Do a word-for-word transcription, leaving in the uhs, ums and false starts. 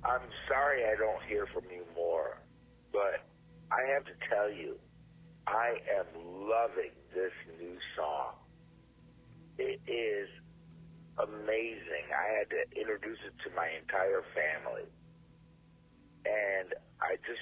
I'm sorry I don't hear from you more, but I have to tell you, I am loving this new song. It is amazing. I had to introduce it to my entire family. And I just